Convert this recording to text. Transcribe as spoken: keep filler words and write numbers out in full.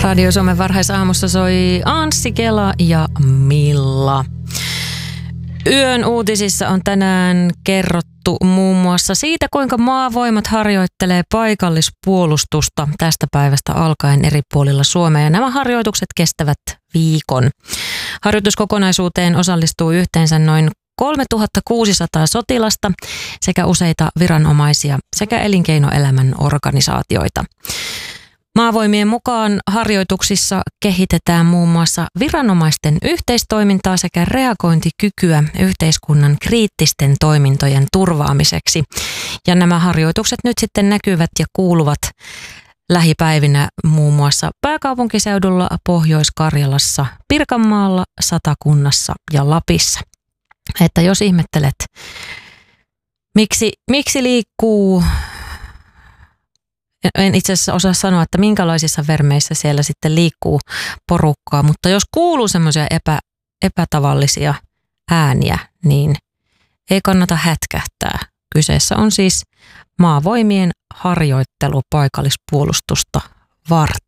Radio Suomen varhaisaamussa soi Anssi Kela ja Milla. Yön uutisissa on tänään kerrottu muun muassa siitä, kuinka maavoimat harjoittelee paikallispuolustusta tästä päivästä alkaen eri puolilla Suomea. Ja nämä harjoitukset kestävät viikon. Harjoituskokonaisuuteen osallistuu yhteensä noin kolmetuhattakuusisataa sotilasta sekä useita viranomaisia sekä elinkeinoelämän organisaatioita. Maavoimien mukaan harjoituksissa kehitetään muun muassa viranomaisten yhteistoimintaa sekä reagointikykyä yhteiskunnan kriittisten toimintojen turvaamiseksi. Ja nämä harjoitukset nyt sitten näkyvät ja kuuluvat lähipäivinä muun muassa pääkaupunkiseudulla, Pohjois-Karjalassa, Pirkanmaalla, Satakunnassa ja Lapissa. Että jos ihmettelet, miksi, miksi liikkuu... En itse asiassa osaa sanoa, että minkälaisissa vermeissä siellä sitten liikkuu porukkaa, mutta jos kuuluu semmoisia epä, epätavallisia ääniä, niin ei kannata hätkähtää. Kyseessä on siis maavoimien harjoittelu paikallispuolustusta varten.